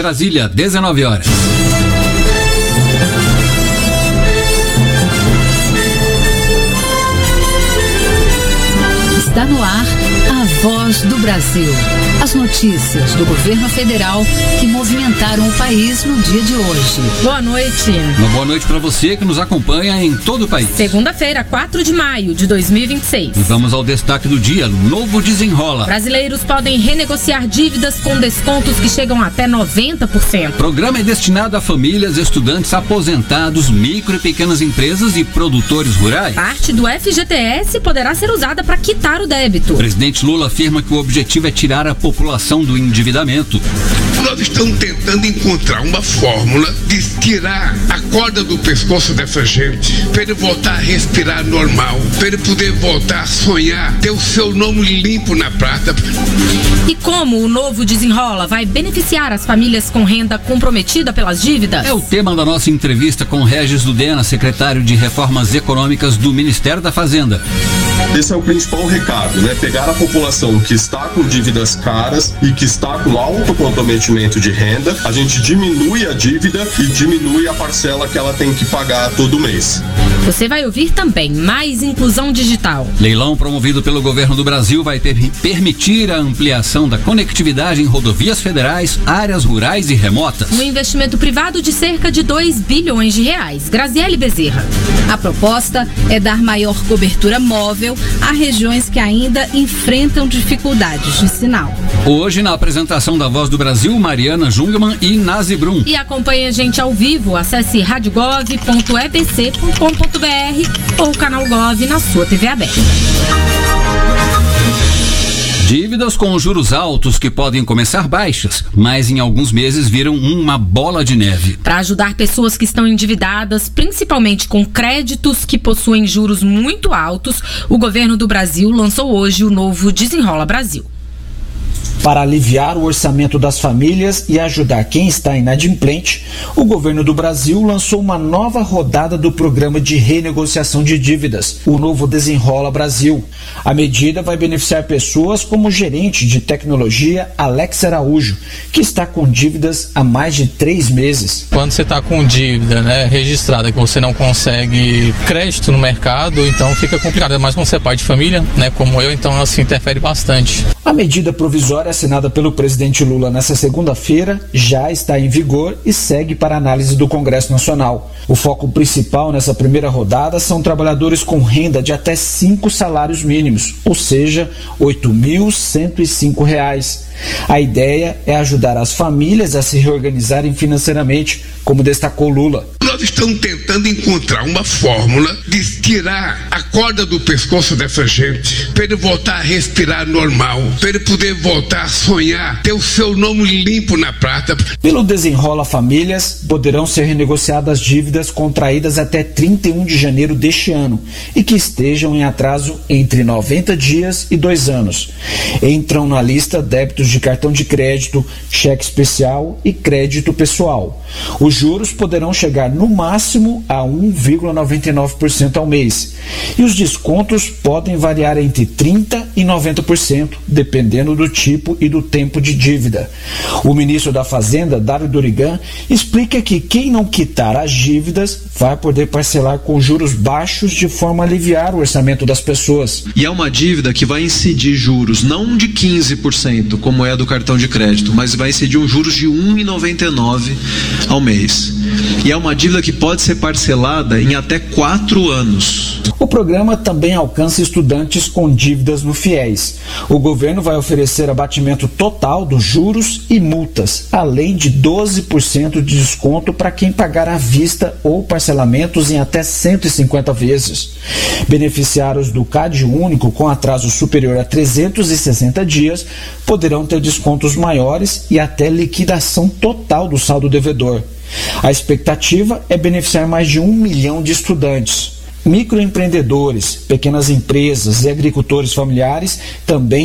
Brasília, 19 horas. Está no ar a Voz do Brasil. As notícias do governo federal que movimentaram o país no dia de hoje. Boa noite. Uma boa noite para você que nos acompanha em todo o país. Segunda-feira, 4 de maio de 2026. E vamos ao destaque do dia, novo desenrola. Brasileiros podem renegociar dívidas com descontos que chegam até 90%. O programa é destinado a famílias, estudantes, aposentados, micro e pequenas empresas e produtores rurais. Parte do FGTS poderá ser usada para quitar o débito. O presidente Lula afirma que o objetivo é tirar a população do endividamento. Nós estamos tentando encontrar uma fórmula de tirar a corda do pescoço dessa gente, para ele voltar a respirar normal, para ele poder voltar a sonhar, ter o seu nome limpo na prata. E como o novo desenrola vai beneficiar as famílias com renda comprometida pelas dívidas? É o tema da nossa entrevista com Regis Dudena, secretário de Reformas Econômicas do Ministério da Fazenda. Esse é o principal recado, né? Pegar a população que está com dívidas caras e que está com alto comprometimento de renda, a gente diminui a dívida e diminui a parcela que ela tem que pagar todo mês. Você vai ouvir também mais inclusão digital. Leilão promovido pelo governo do Brasil vai permitir a ampliação da conectividade em rodovias federais, áreas rurais e remotas. Um investimento privado de cerca de 2 bilhões de reais. Graziele Bezerra. A proposta é dar maior cobertura móvel a regiões que ainda enfrentam dificuldades de sinal. Hoje, na apresentação da Voz do Brasil, Mariana Jungermann e Nazi Brum. E acompanhe a gente ao vivo. Acesse radiogov.ebc.com.br ou o canal Gov na sua TV aberta. Dívidas com juros altos que podem começar baixas, mas em alguns meses viram uma bola de neve. Para ajudar pessoas que estão endividadas, principalmente com créditos que possuem juros muito altos, o governo do Brasil lançou hoje o novo Desenrola Brasil. Para aliviar o orçamento das famílias e ajudar quem está inadimplente, o governo do Brasil lançou uma nova rodada do programa de renegociação de dívidas, o novo Desenrola Brasil. A medida vai beneficiar pessoas como o gerente de tecnologia Alex Araújo, que está com dívidas há mais de 3 meses. Quando você está com dívida, registrada, que você não consegue crédito no mercado, então fica complicado. Mas quando você é pai de família, como eu, então assim interfere bastante. A medida provisória assinada pelo presidente Lula nesta segunda-feira já está em vigor e segue para análise do Congresso Nacional. O foco principal nessa primeira rodada são trabalhadores com renda de até 5 salários mínimos, ou seja, R$ 8.105. A ideia é ajudar as famílias a se reorganizarem financeiramente, como destacou Lula. Nós estamos tentando encontrar uma fórmula de tirar a corda do pescoço dessa gente, para ele voltar a respirar normal, para ele poder voltar a sonhar, ter o seu nome limpo na prata. Pelo Desenrola Famílias, poderão ser renegociadas dívidas contraídas até 31 de janeiro deste ano e que estejam em atraso entre 90 dias e 2 anos. Entram na lista débitos de cartão de crédito, cheque especial e crédito pessoal. Os juros poderão chegar no máximo a 1,99% ao mês e os descontos podem variar entre 30% e 90%, dependendo do tipo e do tempo de dívida. O ministro da Fazenda, Dário Dorigan, explica que quem não quitar as dívidas vai poder parcelar com juros baixos de forma a aliviar o orçamento das pessoas. E é uma dívida que vai incidir juros não de 15%, como é a do cartão de crédito, mas vai incidir um juros de 1,99% ao mês. E é uma dívida que pode ser parcelada em até 4 anos. O programa também alcança estudantes com dívidas no FIES. O governo vai oferecer abatimento total dos juros e multas, além de 12% de desconto para quem pagar à vista ou parcelamentos em até 150 vezes. Beneficiários do CAD único com atraso superior a 360 dias poderão ter descontos maiores e até liquidação total do saldo devedor. A expectativa é beneficiar mais de 1 milhão de estudantes. Microempreendedores, pequenas empresas e agricultores familiares também